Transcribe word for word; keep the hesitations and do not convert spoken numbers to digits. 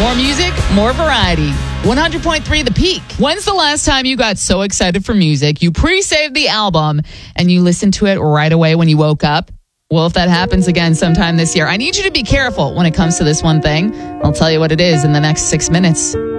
More music, more variety. one hundred point three The Peak. When's the last time you got so excited for music, you pre-saved the album, and you listened to it right away when you woke up? Well, if that happens again sometime this year, I need you to be careful when it comes to this one thing. I'll tell you what it is in the next six minutes.